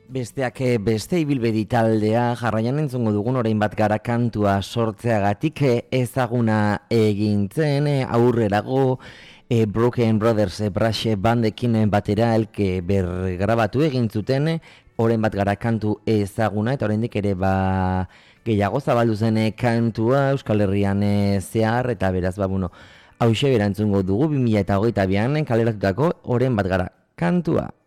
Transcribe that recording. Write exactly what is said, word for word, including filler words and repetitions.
Besteak eh, beste ibilbedi taldea jarraian entzungo dugun orain bat gara kantua sortzeagatik eh, ezaguna egintzen eh, aurrerago eh, Broken Brothers eh, Brass bandekin eh, batera elke bergrabatu egin zuten eh, orain bat gara kantu ezaguna eta oraindik ere ba gehiago zabaldu zen eh, kantua Euskal Herrian eh, zehar eta beraz ba bueno hauxe bera entzungo dugu bi mila hogeita bian kaleratutako orain bat gara kantua.